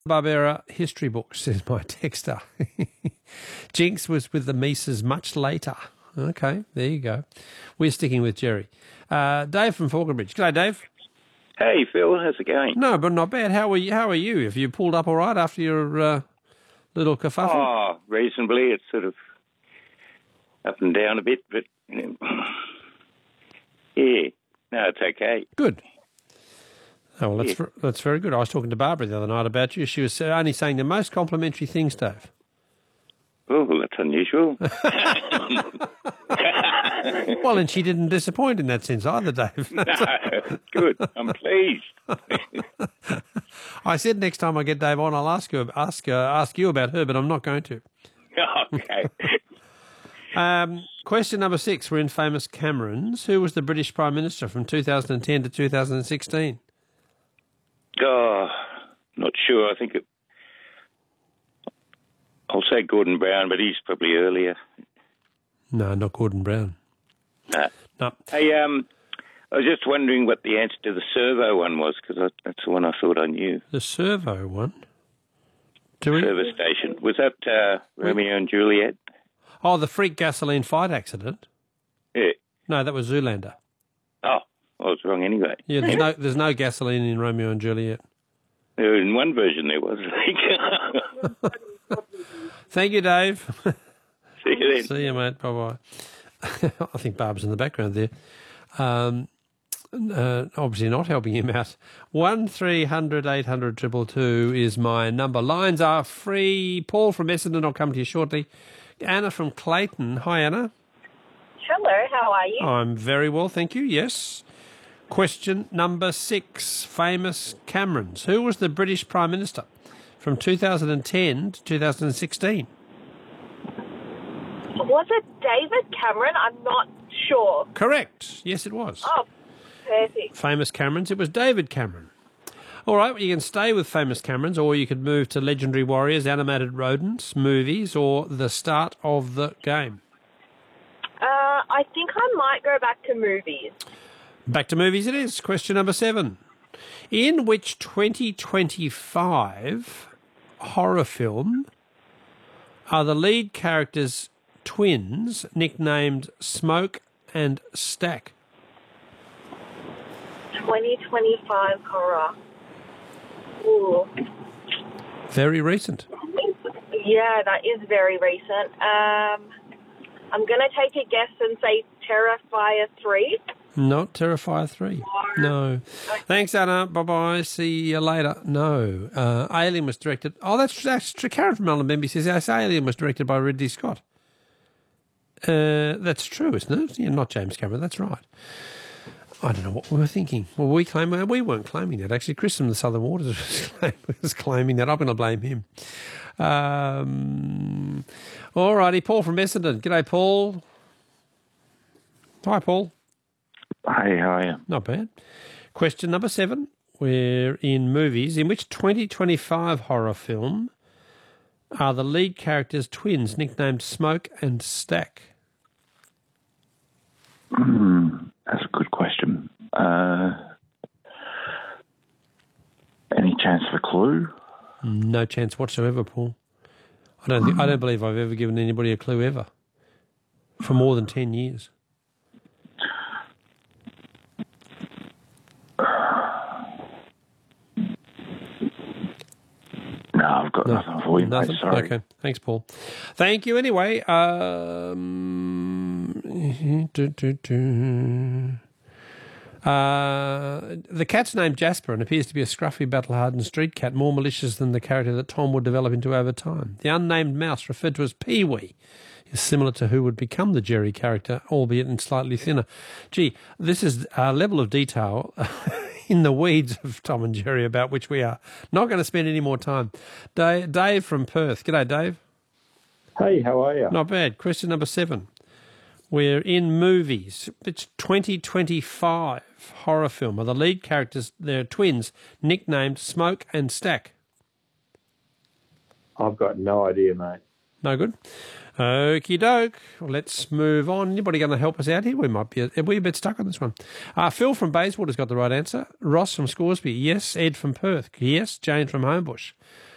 Barbera history book, says my texter. Jinx was with the Mises much later. Okay, there you go. We're sticking with Jerry. Dave from Falconbridge. G'day, Dave. Hey, Phil. How's it going? No, but not bad. How are you? Have you pulled up all right after your little kerfuffle? Oh, reasonably. It's sort of up and down a bit, but yeah. No, it's okay. Good. Oh, well, that's very good. I was talking to Barbara the other night about you. She was only saying the most complimentary things, Dave. Oh, well, that's unusual. Well, and she didn't disappoint in that sense either, Dave. No, good. I'm pleased. I said next time I get Dave on, I'll ask you about her, but I'm not going to. Okay. Question number 6. We're in Famous Camerons. Who was the British Prime Minister from 2010 to 2016? Oh, not sure. I think I'll say Gordon Brown, but he's probably earlier. No, not Gordon Brown. No. Hey, I was just wondering what the answer to the servo one was, because that's the one I thought I knew. The servo one? Service station. Was that Romeo and Juliet? Oh, the freak gasoline fight accident? Yeah. No, that was Zoolander. Oh, I was wrong anyway. Yeah, there's no gasoline in Romeo and Juliet. In one version there was, I think. Thank you, Dave. See you then. See you, mate. Bye-bye. I think Barb's in the background there. Obviously not helping him out. 1300 800 222 is my number. Lines are free. Paul from Essendon, I'll come to you shortly. Anna from Clayton. Hi, Anna. Hello, how are you? I'm very well, thank you, yes. Question number 6. Famous Camerons. Who was the British Prime Minister from 2010 to 2016? Was it David Cameron? I'm not sure. Correct. Yes, it was. Oh, perfect. Famous Camerons. It was David Cameron. All right, well, you can stay with Famous Camerons, or you could move to Legendary Warriors, Animated Rodents, movies, or the start of the game. I think I might go back to movies. Back to movies it is. Question number 7. In which 2025 horror film are the lead characters twins nicknamed Smoke and Stack? 2025 horror. Ooh. Very recent. Yeah, that is very recent. I'm going to take a guess and say Terrifier 3. Not Terrifier 3. No. Thanks, Anna. Bye-bye. See you later. No. Alien was directed... Oh, that's true. Karen from Melbourne Bemby says, yes, Alien was directed by Ridley Scott. That's true, isn't it? Yeah, not James Cameron. That's right. I don't know what we were thinking. Well, we weren't claiming that. Actually, Chris from the Southern Waters was claiming that. I'm going to blame him. All righty, Paul from Essendon. G'day, Paul. Hi, Paul. Hey, how are you? Not bad. Question number 7. We're in movies. In which 2025 horror film are the lead characters twins nicknamed Smoke and Stack? That's a good question. Any chance of a clue? No chance whatsoever, Paul. I don't believe I've ever given anybody a clue ever for more than 10 years. No, I've got nothing for you, nothing? mate. Sorry. Okay, thanks, Paul. Thank you anyway. The cat's named Jasper and appears to be a scruffy, battle-hardened street cat, more malicious than the character that Tom would develop into over time. The unnamed mouse, referred to as Pee-wee, is similar to who would become the Jerry character, albeit in slightly thinner. Gee, this is a level of detail in the weeds of Tom and Jerry about which we are not going to spend any more time. Dave from Perth. G'day, Dave. Hey, how are you? Not bad. Question number 7. We're in movies. It's 2025 horror film. Are the lead characters, they're twins, nicknamed Smoke and Stack? I've got no idea, mate. No good. Okie doke. Well, let's move on. Anybody going to help us out here? We might be a bit stuck on this one. Phil from Bayswater's got the right answer. Ross from Scoresby, yes. Ed from Perth, yes. Jane from Homebush.